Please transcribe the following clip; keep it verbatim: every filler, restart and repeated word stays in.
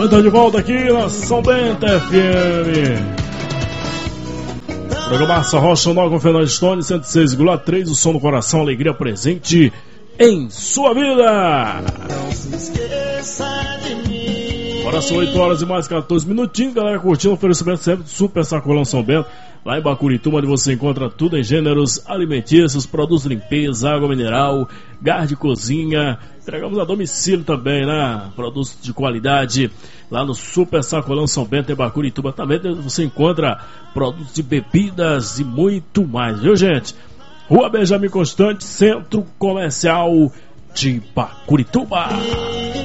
Também tá de volta aqui na São Bento F M. Programa Massa Rocha Nova com Fernando Stone, cento e seis vírgula três, o som do coração, alegria presente em sua vida. Não se esqueça de mim. Agora são oito horas e mais quatorze minutinhos, galera, curtindo o oferecimento sempre do Super Sacolão São Bento. Lá em Bacurituba, onde você encontra tudo em gêneros alimentícios, produtos de limpeza, água mineral, gás de cozinha. Entregamos a domicílio também, né? Produtos de qualidade. Lá no Super Sacolão São Bento, em Bacurituba, também você encontra produtos de bebidas e muito mais, viu, gente? Rua Benjamin Constante, Centro Comercial de Bacurituba.